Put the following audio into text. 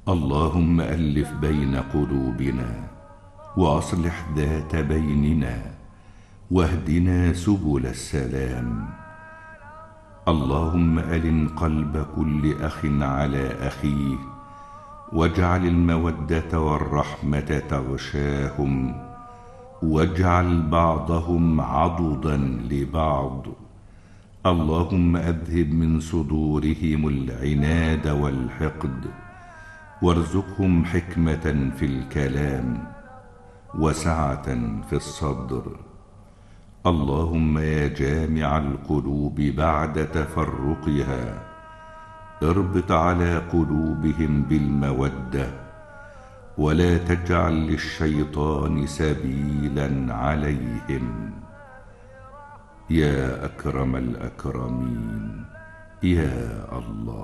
اللهم ألف بين قلوبنا وأصلح ذات بيننا واهدنا سبل السلام. اللهم ألن قلب كل أخ على أخيه واجعل المودة والرحمة تغشاهم واجعل بعضهم عضدا لبعض. اللهم أذهب من صدورهم العناد والحقد وارزقهم حكمة في الكلام وسعة في الصدر. اللهم يا جامع القلوب بعد تفرقها اربط على قلوبهم بالمودة ولا تجعل للشيطان سبيلا عليهم. يا أكرم الأكرمين يا الله.